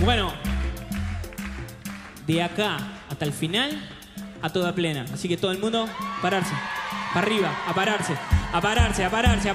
Bueno, de acá hasta el final, a toda plena. Así que todo el mundo, pararse. Para arriba, a pararse, a pararse, a pararse, a pararse.